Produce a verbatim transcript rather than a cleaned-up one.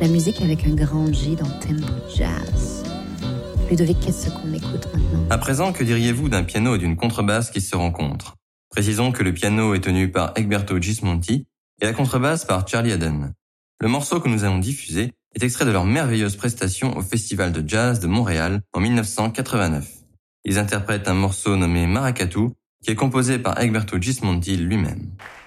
La musique avec un grand J dans Tempo Jazz. Ludovic, qu'est-ce qu'on écoute maintenant? À présent, que diriez-vous d'un piano et d'une contrebasse qui se rencontrent? Précisons que le piano est tenu par Egberto Gismonti et la contrebasse par Charlie Haden. Le morceau que nous allons diffuser est extrait de leur merveilleuse prestation au Festival de Jazz de Montréal en dix-neuf cent quatre-vingt-neuf. Ils interprètent un morceau nommé Maracatu, qui est composé par Egberto Gismonti lui-même.